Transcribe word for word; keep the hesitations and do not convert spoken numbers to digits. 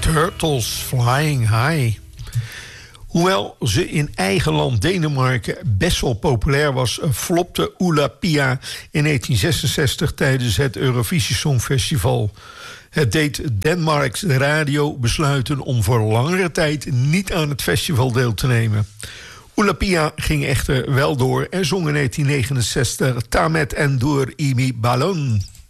Turtles Flying High. Hoewel ze in eigen land Denemarken best wel populair was, flopte Oula Pia in negentien zesenzestig tijdens het Eurovisie Songfestival. Het deed Denemarks radio besluiten om voor langere tijd niet aan het festival deel te nemen. Oula Pia ging echter wel door en zong in negentien negenenzestig Tamet en Door Imi Ballon.